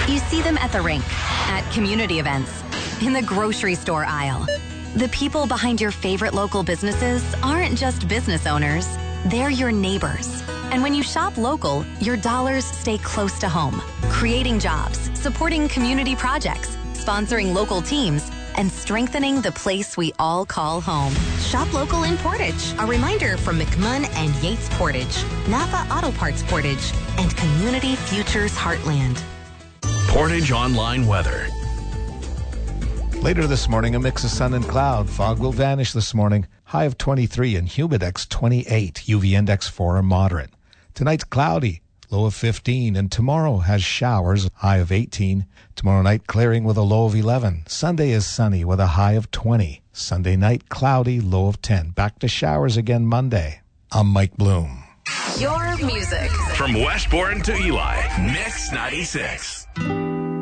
You see them at the rink, at community events, in the grocery store aisle. The people behind your favorite local businesses aren't just business owners, they're your neighbors. And when you shop local, your dollars stay close to home, creating jobs, supporting community projects, sponsoring local teams, and strengthening the place we all call home. Shop local in Portage. A reminder from McMunn and Yates Portage, Napa Auto Parts Portage, and Community Futures Heartland. Portage Online Weather. Later this morning, a mix of sun and cloud. Fog will vanish this morning. High of 23 and humidex 28. UV index 4 or moderate. Tonight, cloudy. Low of 15. And tomorrow has showers. High of 18. Tomorrow night, clearing with a low of 11. Sunday is sunny with a high of 20. Sunday night, cloudy. Low of 10. Back to showers again Monday. I'm Mike Bloom. Your music. From Westbourne to Eli, Mix 96.